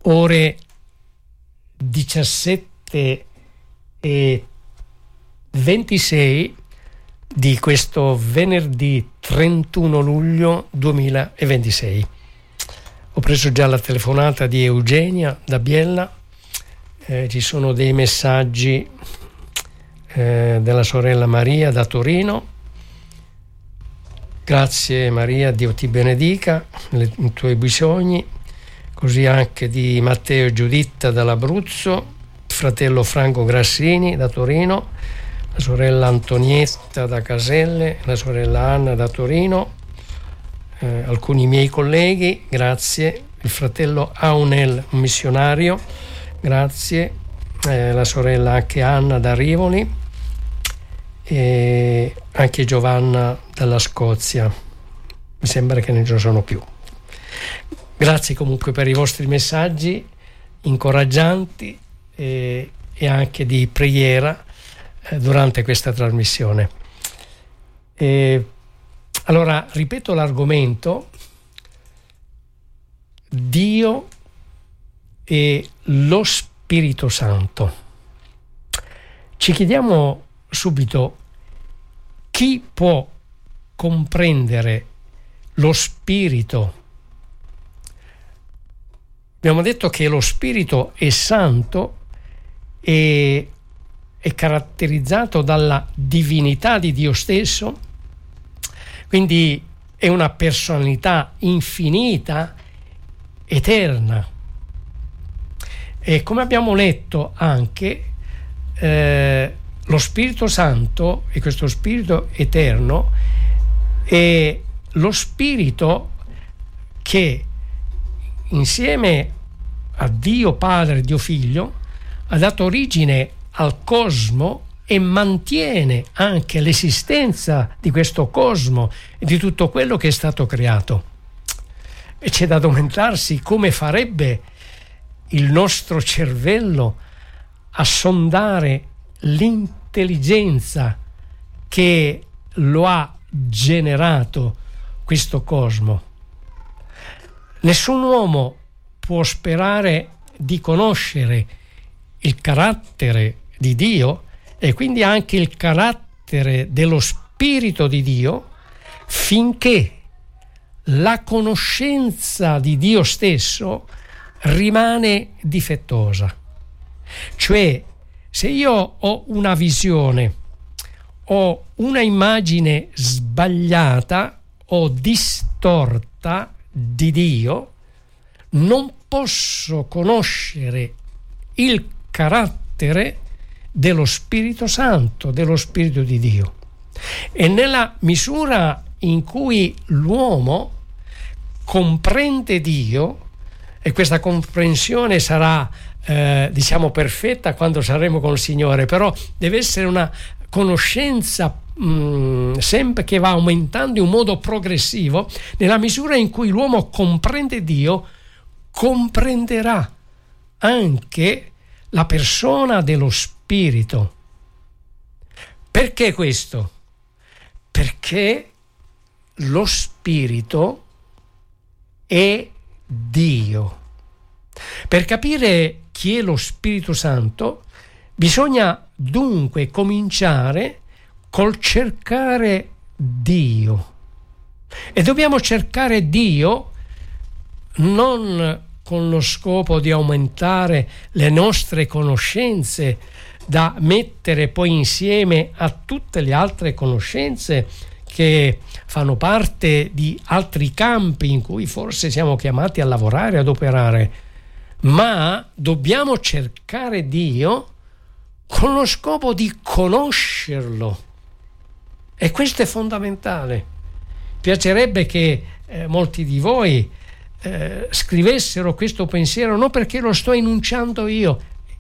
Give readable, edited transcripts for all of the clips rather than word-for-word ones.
ore 17:26 di questo venerdì 31 luglio 2026. Ho preso già la telefonata di Eugenia da Biella, ci sono dei messaggi della sorella Maria da Torino. Grazie Maria, Dio ti benedica nei tuoi bisogni. Così anche di Matteo e Giuditta dall'Abruzzo, fratello Franco Grassini da Torino, la sorella Antonietta da Caselle, la sorella Anna da Torino, alcuni miei colleghi, grazie, il fratello Aunel, un missionario, grazie, la sorella anche Anna da Rivoli e anche Giovanna dalla Scozia. Mi sembra che non ce ne sono più. Grazie comunque per i vostri messaggi incoraggianti e anche di preghiera durante questa trasmissione. Allora, ripeto l'argomento: Dio e lo Spirito Santo. Ci chiediamo subito: chi può comprendere lo Spirito? Abbiamo detto che lo Spirito è santo e è caratterizzato dalla divinità di Dio stesso, quindi è una personalità infinita, eterna. E come abbiamo letto anche, lo Spirito Santo e questo Spirito eterno è lo Spirito che insieme a Dio Padre e Dio Figlio ha dato origine al cosmo e mantiene anche l'esistenza di questo cosmo e di tutto quello che è stato creato. E c'è da domandarsi come farebbe il nostro cervello a sondare l'intelligenza che lo ha generato questo cosmo. Nessun uomo può sperare di conoscere il carattere di Dio e quindi anche il carattere dello Spirito di Dio finché la conoscenza di Dio stesso rimane difettosa. Cioè, se io ho una visione, ho una immagine sbagliata o distorta di Dio, non posso conoscere il carattere dello Spirito Santo, dello Spirito di Dio. E nella misura in cui l'uomo comprende Dio, e questa comprensione sarà perfetta quando saremo con il Signore, però deve essere una conoscenza sempre che va aumentando in un modo progressivo. Nella misura in cui l'uomo comprende Dio, comprenderà anche la persona dello Spirito. Perché questo? Perché lo Spirito è Dio. Per capire chi è lo Spirito Santo bisogna dunque cominciare col cercare Dio. E dobbiamo cercare Dio non con lo scopo di aumentare le nostre conoscenze da mettere poi insieme a tutte le altre conoscenze che fanno parte di altri campi in cui forse siamo chiamati a lavorare, ad operare, ma dobbiamo cercare Dio con lo scopo di conoscerlo. E questo è fondamentale. Piacerebbe che molti di voi scrivessero questo pensiero, non perché lo sto enunciando io,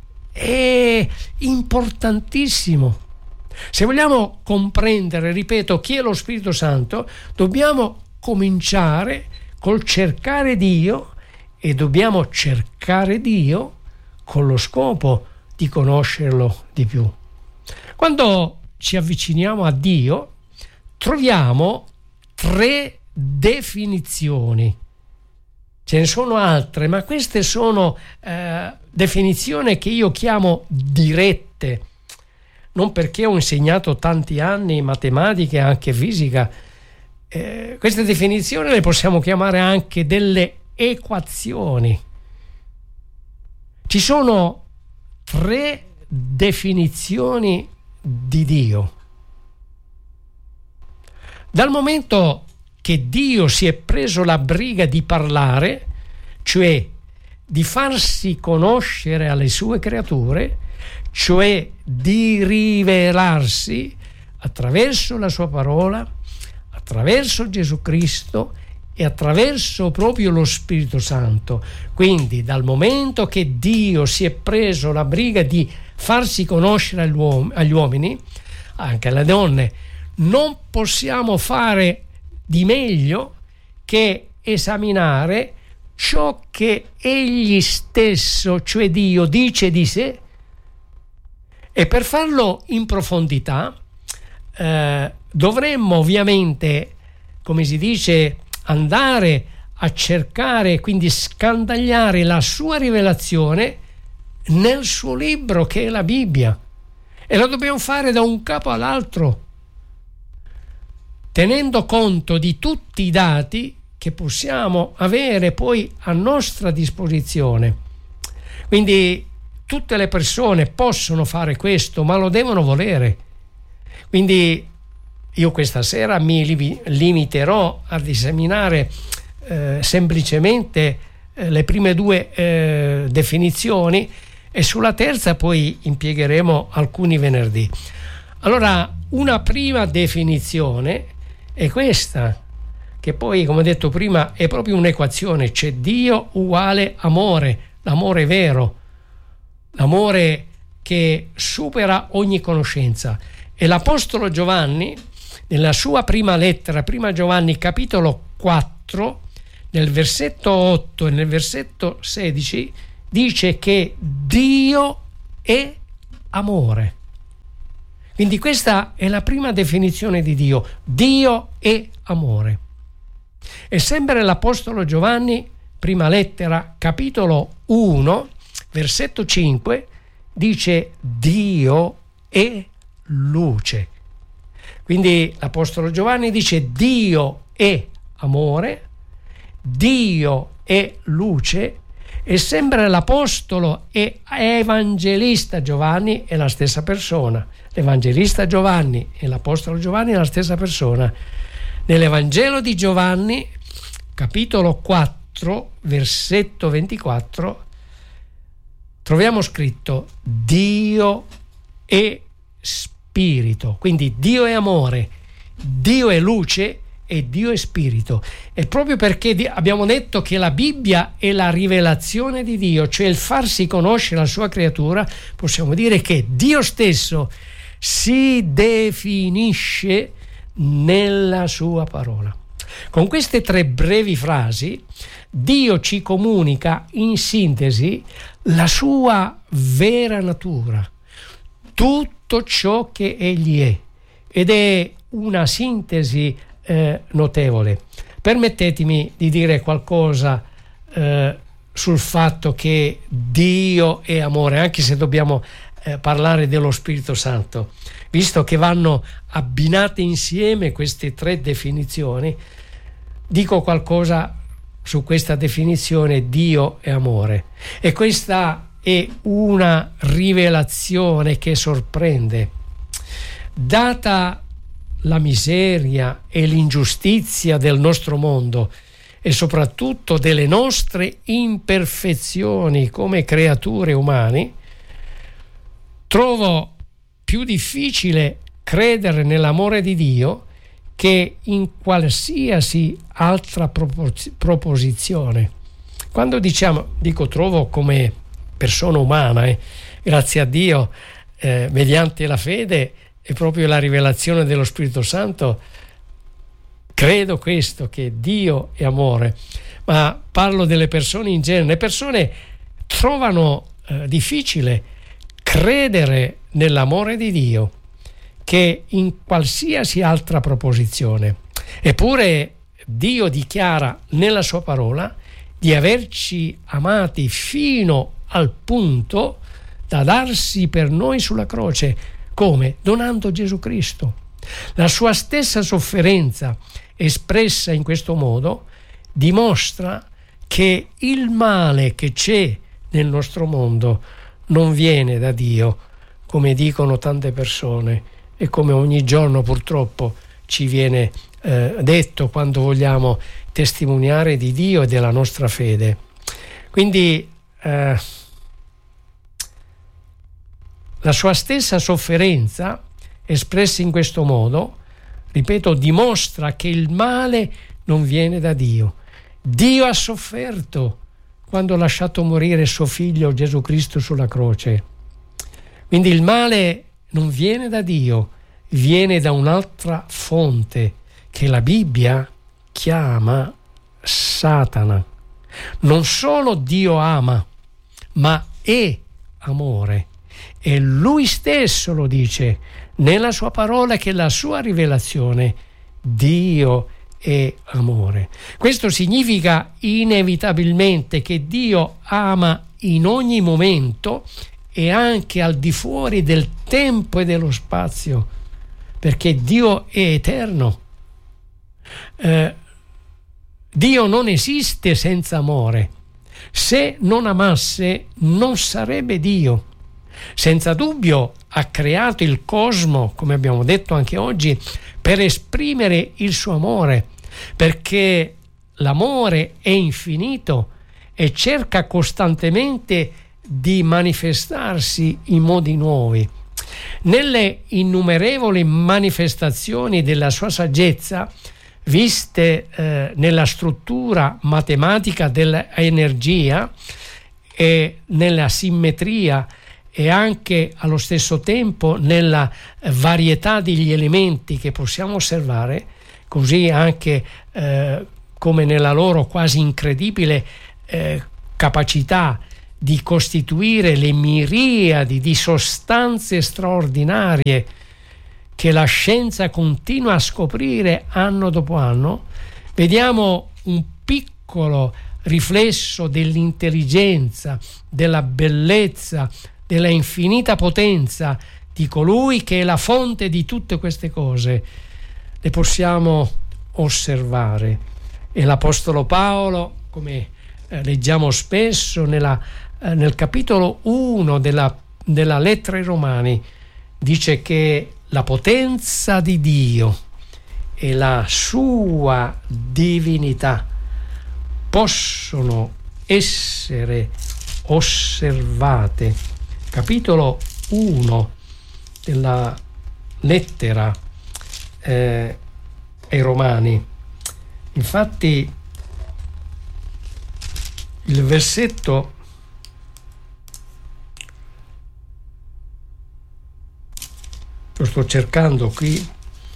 è importantissimo. Se vogliamo comprendere, ripeto, chi è lo Spirito Santo, dobbiamo cominciare col cercare Dio e dobbiamo cercare Dio con lo scopo di conoscerlo di più. Quando ci avviciniamo a Dio, troviamo 3 definizioni Ce ne sono altre, ma queste sono definizioni che io chiamo dirette, non perché ho insegnato tanti anni matematica e anche fisica. Queste definizioni le possiamo chiamare anche delle equazioni. Ci sono 3 definizioni di Dio. Dal momento che Dio si è preso la briga di parlare, cioè di farsi conoscere alle sue creature, cioè di rivelarsi attraverso la sua parola, attraverso Gesù Cristo e attraverso proprio lo Spirito Santo. Quindi dal momento che Dio si è preso la briga di farsi conoscere agli uomini, anche alle donne, non possiamo fare di meglio che esaminare ciò che egli stesso, cioè Dio, dice di sé, e per farlo in profondità dovremmo ovviamente, come si dice, andare a cercare, quindi scandagliare la sua rivelazione nel suo libro che è la Bibbia, e lo dobbiamo fare da un capo all'altro, tenendo conto di tutti i dati che possiamo avere poi a nostra disposizione. Quindi tutte le persone possono fare questo, ma lo devono volere. Quindi io questa sera mi limiterò ad esaminare semplicemente le prime 2 definizioni, e sulla terza poi impiegheremo alcuni venerdì. Allora, una prima definizione è questa, che poi, come ho detto prima, è proprio un'equazione: c'è Dio uguale amore, l'amore vero, l'amore che supera ogni conoscenza. E l'Apostolo Giovanni, nella sua prima lettera, prima Giovanni capitolo 4, nel versetto 8 e nel versetto 16, dice che Dio è amore. Quindi questa è la prima definizione di Dio: Dio è amore. E sempre l'Apostolo Giovanni, prima lettera, capitolo 1, versetto 5, dice Dio è luce. Quindi l'Apostolo Giovanni dice Dio è amore, Dio è luce, e sempre l'Apostolo e Evangelista Giovanni è la stessa persona. L'Evangelista Giovanni e l'Apostolo Giovanni è la stessa persona. Nell'Evangelo di Giovanni, capitolo 4, versetto 24, troviamo scritto Dio è spirito. Quindi Dio è amore, Dio è luce e Dio è spirito. E proprio perché abbiamo detto che la Bibbia è la rivelazione di Dio, cioè il farsi conoscere la sua creatura, possiamo dire che Dio stesso si definisce nella sua parola. Con queste 3 brevi frasi Dio ci comunica in sintesi la sua vera natura, tutto ciò che egli è, ed è una sintesi notevole. Permettetemi di dire qualcosa sul fatto che Dio è amore, anche se dobbiamo parlare dello Spirito Santo, visto che vanno abbinate insieme queste 3 definizioni. Dico qualcosa su questa definizione: Dio è amore, e questa è una rivelazione che sorprende, data la miseria e l'ingiustizia del nostro mondo e soprattutto delle nostre imperfezioni come creature umane. Trovo più difficile credere nell'amore di Dio che in qualsiasi altra proposizione. Quando trovo come persona umana, grazie a Dio, mediante la fede e proprio la rivelazione dello Spirito Santo, credo questo, che Dio è amore. Ma parlo delle persone in genere. Le persone trovano difficile credere nell'amore di Dio che in qualsiasi altra proposizione. Eppure Dio dichiara nella sua parola di averci amati fino al punto da darsi per noi sulla croce. Come? Donando Gesù Cristo. La sua stessa sofferenza, espressa in questo modo, dimostra che il male che c'è nel nostro mondo non viene da Dio, come dicono tante persone e come ogni giorno purtroppo ci viene detto quando vogliamo testimoniare di Dio e della nostra fede. Quindi la sua stessa sofferenza, espressa in questo modo, ripeto, dimostra che il male non viene da Dio. Dio ha sofferto quando ha lasciato morire suo figlio Gesù Cristo sulla croce. Quindi il male non viene da Dio, viene da un'altra fonte che la Bibbia chiama Satana. Non solo Dio ama, ma è amore. E lui stesso lo dice nella sua parola, che la sua rivelazione, Dio è amore. Questo significa inevitabilmente che Dio ama in ogni momento e anche al di fuori del tempo e dello spazio, perché Dio è eterno. Dio non esiste senza amore. Se non amasse, non sarebbe Dio. Senza dubbio ha creato il cosmo, come abbiamo detto anche oggi, per esprimere il suo amore, perché l'amore è infinito e cerca costantemente di manifestarsi in modi nuovi. Nelle innumerevoli manifestazioni della sua saggezza, viste nella struttura matematica dell'energia e nella simmetria e anche allo stesso tempo nella varietà degli elementi che possiamo osservare, così anche come nella loro quasi incredibile capacità di costituire le miriadi di sostanze straordinarie che la scienza continua a scoprire anno dopo anno, vediamo un piccolo riflesso dell'intelligenza, della bellezza, della infinita potenza di colui che è la fonte di tutte queste cose. Le possiamo osservare. E l'Apostolo Paolo, come leggiamo spesso nel capitolo 1 della lettera ai Romani, dice che la potenza di Dio e la sua divinità possono essere osservate. Capitolo 1 della lettera ai Romani. Infatti il versetto lo sto cercando qui,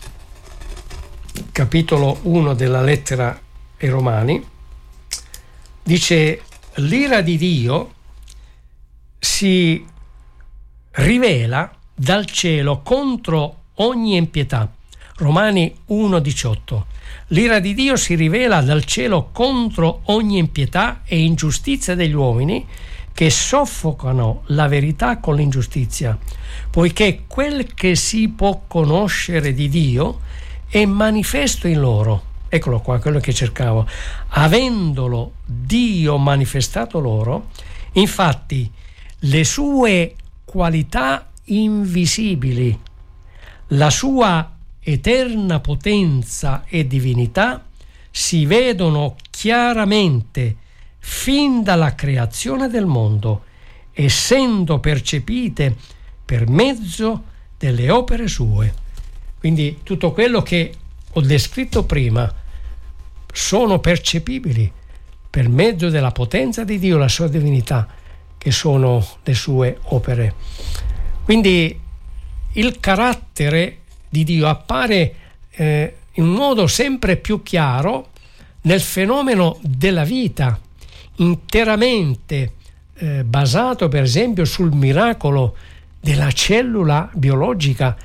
capitolo 1 della lettera ai Romani, dice: l'ira di Dio si rivela dal cielo contro ogni impietà. Romani 1,18. L'ira di Dio si rivela dal cielo contro ogni impietà e ingiustizia degli uomini che soffocano la verità con l'ingiustizia, poiché quel che si può conoscere di Dio è manifesto in loro. Eccolo qua, quello che cercavo. Avendolo Dio manifestato loro, infatti le sue qualità invisibili, la sua eterna potenza e divinità si vedono chiaramente fin dalla creazione del mondo, essendo percepite per mezzo delle opere sue. Quindi tutto quello che ho descritto prima sono percepibili per mezzo della potenza di Dio, la sua divinità, che sono le sue opere. Quindi il carattere di Dio appare in modo sempre più chiaro nel fenomeno della vita, interamente basato per esempio sul miracolo della cellula biologica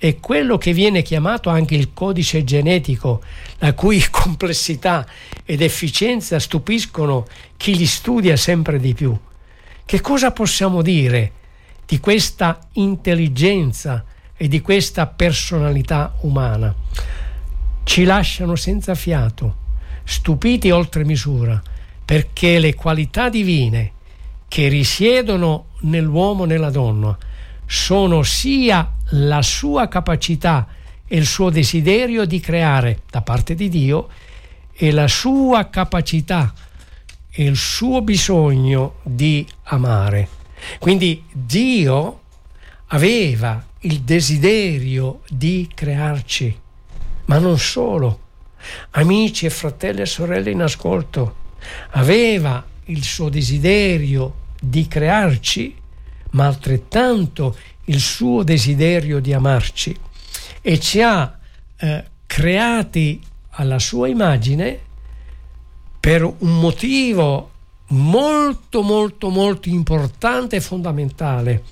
è quello che viene chiamato anche il codice genetico, la cui complessità ed efficienza stupiscono chi li studia sempre di più. Che cosa possiamo dire di questa intelligenza e di questa personalità umana? Ci lasciano senza fiato, stupiti oltre misura, perché le qualità divine che risiedono nell'uomo e nella donna sono sia la sua capacità e il suo desiderio di creare da parte di Dio e la sua capacità e il suo bisogno di amare. Quindi Dio aveva il desiderio di crearci, ma non solo. Amici e fratelli e sorelle in ascolto, aveva il suo desiderio di crearci, ma altrettanto il suo desiderio di amarci, e ci ha creati alla sua immagine per un motivo molto molto molto importante e fondamentale,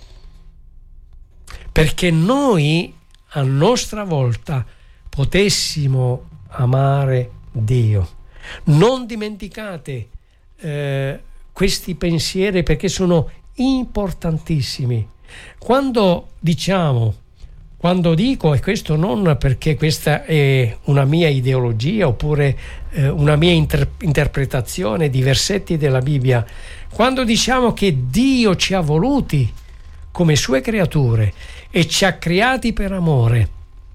perché noi a nostra volta potessimo amare Dio. Non dimenticate questi pensieri, perché sono importantissimi. Quando dico, e questo non perché questa è una mia ideologia oppure una mia interpretazione di versetti della Bibbia, quando diciamo che Dio ci ha voluti come sue creature e ci ha creati per amore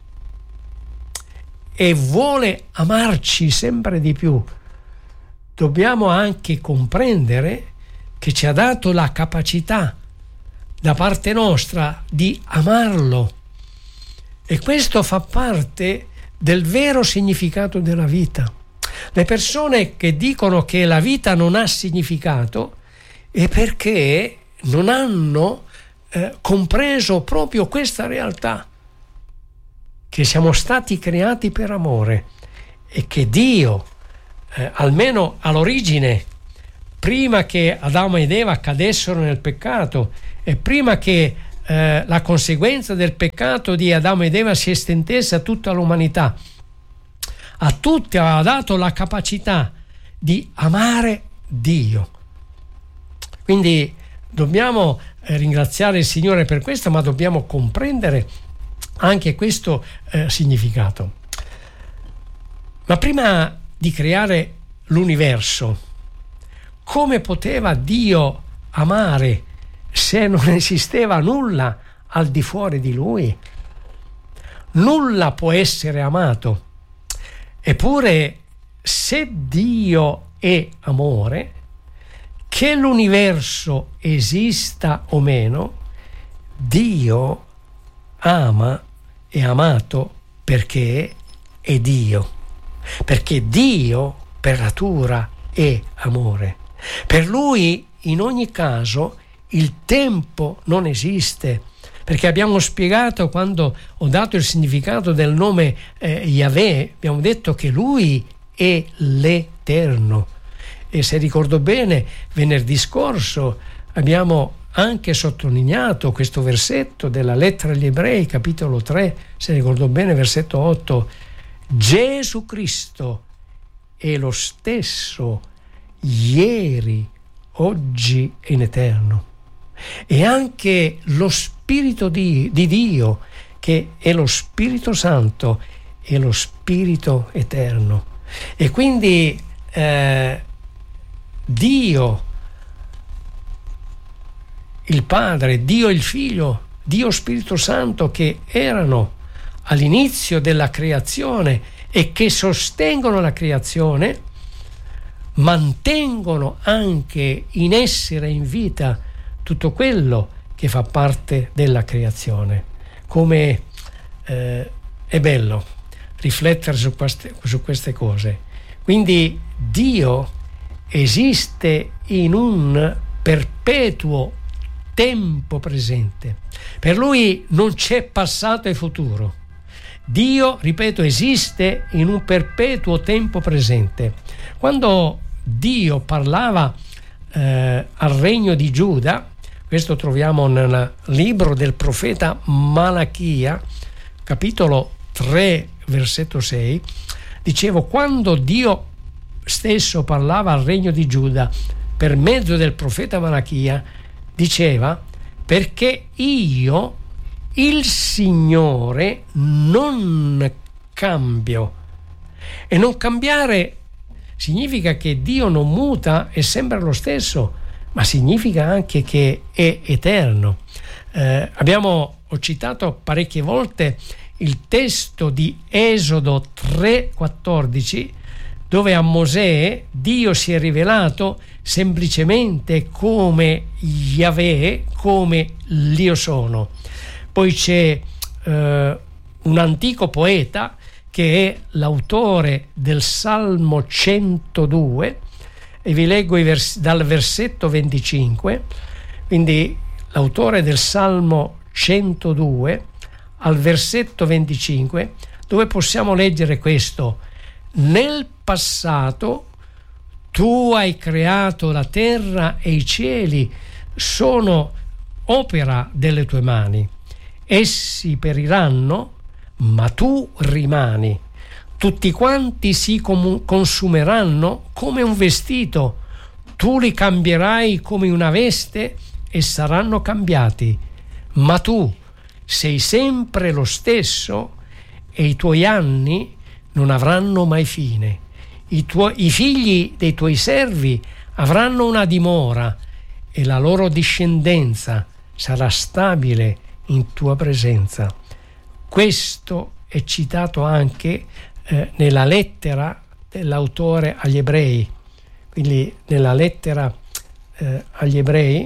e vuole amarci sempre di più, dobbiamo anche comprendere che ci ha dato la capacità da parte nostra di amarlo, e questo fa parte del vero significato della vita. Le persone che dicono che la vita non ha significato è perché non hanno compreso proprio questa realtà, che siamo stati creati per amore e che Dio, almeno all'origine, prima che Adamo ed Eva cadessero nel peccato e prima che la conseguenza del peccato di Adamo ed Eva si estendesse a tutta l'umanità, a tutti aveva dato la capacità di amare Dio. Quindi dobbiamo ringraziare il Signore per questo, ma dobbiamo comprendere anche questo significato. Ma prima di creare l'universo, come poteva Dio amare se non esisteva nulla al di fuori di Lui? Nulla può essere amato. Eppure, se Dio è amore, che l'universo esista o meno, Dio ama e amato perché è Dio. Perché Dio per natura è amore. Per Lui in ogni caso il tempo non esiste, perché abbiamo spiegato, quando ho dato il significato del nome Yahweh, abbiamo detto che Lui è l'Eterno. E se ricordo bene, venerdì scorso abbiamo anche sottolineato questo versetto della lettera agli Ebrei, capitolo 3, se ricordo bene, versetto 8: Gesù Cristo è lo stesso ieri, oggi e in eterno. E anche lo Spirito di Dio, che è lo Spirito Santo, è lo Spirito eterno. E quindi Dio il Padre, Dio il Figlio, Dio Spirito Santo, che erano all'inizio della creazione e che sostengono la creazione, mantengono anche in essere, in vita, tutto quello che fa parte della creazione. Come è bello riflettere su queste cose. Quindi Dio esiste in un perpetuo tempo presente. Per Lui non c'è passato e futuro. Dio, ripeto, esiste in un perpetuo tempo presente. Quando Dio parlava al regno di Giuda, questo troviamo nel libro del profeta Malachia, capitolo 3, versetto 6, dicevo, quando Dio stesso parlava al regno di Giuda per mezzo del profeta Malachia, diceva: perché io, il Signore, non cambio. E non cambiare significa che Dio non muta, è sempre lo stesso, ma significa anche che è eterno. Ho citato parecchie volte il testo di Esodo 3,14, dove a Mosè Dio si è rivelato semplicemente come Yahweh, come l'Io sono. Poi c'è un antico poeta che è l'autore del Salmo 102, e vi leggo dal versetto 25. Quindi l'autore del Salmo 102 al versetto 25, dove possiamo leggere questo: nel passato tu hai creato la terra e i cieli sono opera delle tue mani. Essi periranno, ma tu rimani. Tutti quanti si consumeranno come un vestito. Tu li cambierai come una veste e saranno cambiati. Ma tu sei sempre lo stesso e i tuoi anni non avranno mai fine. I figli dei tuoi servi avranno una dimora e la loro discendenza sarà stabile in tua presenza. Questo è citato anche nella lettera dell'autore agli Ebrei. Quindi nella lettera agli Ebrei,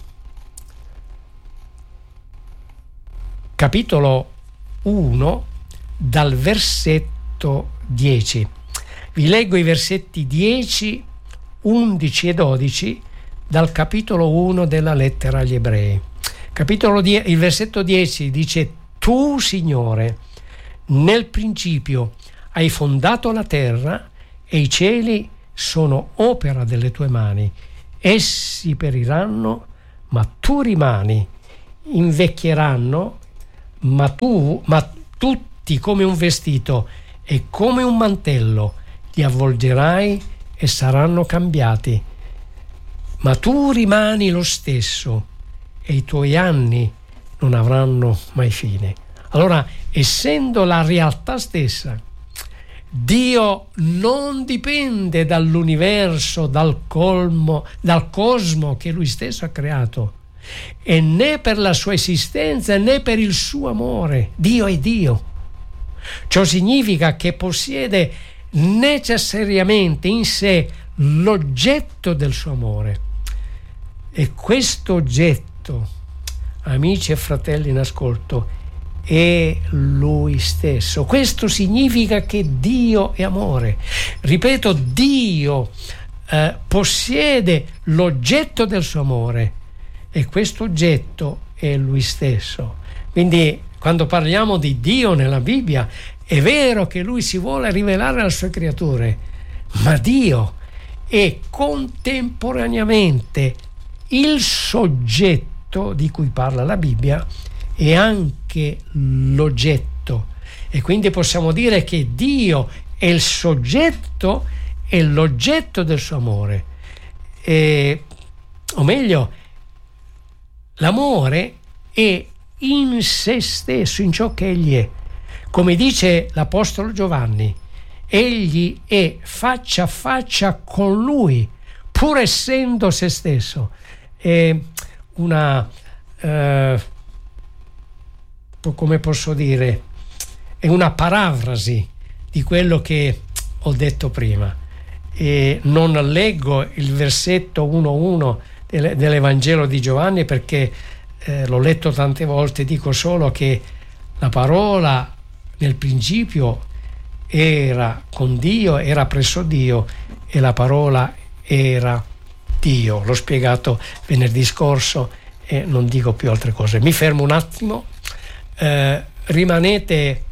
capitolo 1, dal versetto 10. Vi leggo i versetti 10, 11 e 12 dal capitolo 1 della lettera agli Ebrei. Il versetto 10 dice: tu, Signore, nel principio hai fondato la terra e i cieli sono opera delle tue mani. Essi periranno, ma tu rimani. Invecchieranno, ma tutti come un vestito e come un mantello li avvolgerai e saranno cambiati. Ma tu rimani lo stesso e i tuoi anni non avranno mai fine. Allora, essendo la realtà stessa, Dio non dipende dall'universo, dal cosmo che Lui stesso ha creato, e né per la sua esistenza né per il suo amore. Dio è Dio. Ciò significa che possiede necessariamente in sé l'oggetto del suo amore, e questo oggetto, amici e fratelli in ascolto, è Lui stesso. Questo significa che Dio è amore. Ripeto, Dio possiede l'oggetto del suo amore, e questo oggetto è Lui stesso. Quindi quando parliamo di Dio nella Bibbia, è vero che Lui si vuole rivelare alle sue creature, ma Dio è contemporaneamente il soggetto di cui parla la Bibbia e anche l'oggetto, e quindi possiamo dire che Dio è il soggetto e l'oggetto del suo amore, o meglio, l'amore è in se stesso, in ciò che egli è. Come dice l'Apostolo Giovanni, egli è faccia a faccia con lui, pur essendo se stesso. È una come posso dire, è una parafrasi di quello che ho detto prima. E non leggo il versetto 1:1 dell'Evangelo di Giovanni, perché l'ho letto tante volte. Dico solo che la parola nel principio era con Dio, era presso Dio, e la parola era Dio. L'ho spiegato venerdì scorso e non dico più altre cose. Mi fermo un attimo. Rimanete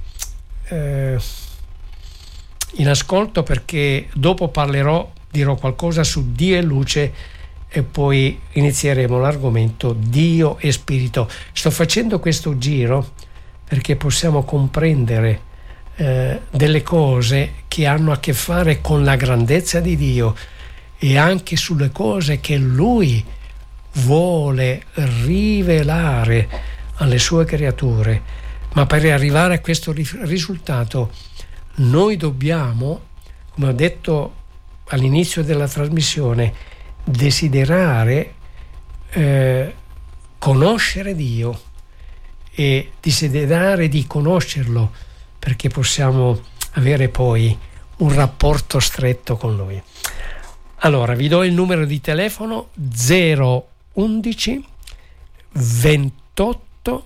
in ascolto, perché dopo dirò qualcosa su Dio e luce, e poi inizieremo l'argomento Dio e Spirito. Sto facendo questo giro perché possiamo comprendere delle cose che hanno a che fare con la grandezza di Dio e anche sulle cose che Lui vuole rivelare alle sue creature. Ma per arrivare a questo risultato noi dobbiamo, come ho detto all'inizio della trasmissione, desiderare conoscere Dio e desiderare di conoscerlo, perché possiamo avere poi un rapporto stretto con Lui. Allora, vi do il numero di telefono: 011 28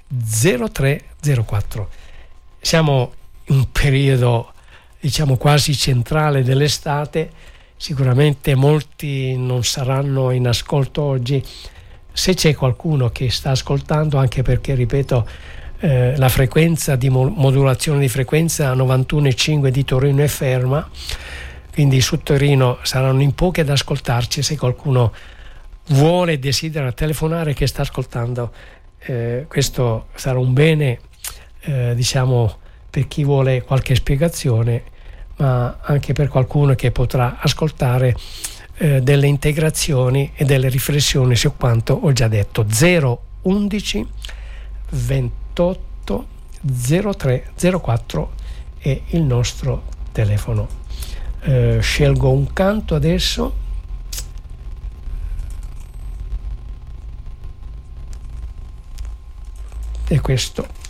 0304. Siamo in un periodo, diciamo, quasi centrale dell'estate. Sicuramente molti non saranno in ascolto oggi. Se c'è qualcuno che sta ascoltando, anche perché, ripeto, la frequenza di modulazione di frequenza 91,5 di Torino è ferma, quindi su Torino saranno in pochi ad ascoltarci. Se qualcuno vuole e desidera telefonare che sta ascoltando, questo sarà un bene, diciamo, per chi vuole qualche spiegazione, ma anche per qualcuno che potrà ascoltare delle integrazioni e delle riflessioni su quanto ho già detto. 011 28 0304 è il nostro telefono. Scelgo un canto adesso. E questo